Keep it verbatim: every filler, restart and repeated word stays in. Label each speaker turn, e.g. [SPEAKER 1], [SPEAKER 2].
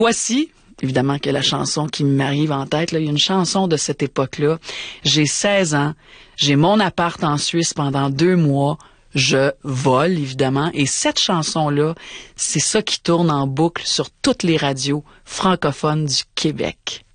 [SPEAKER 1] Voici, évidemment que la chanson qui m'arrive en tête, là, il y a une chanson de cette époque-là. J'ai seize ans, j'ai mon appart en Suisse pendant deux mois, je vole, évidemment, et cette chanson-là, c'est ça qui tourne en boucle sur toutes les radios francophones du Québec.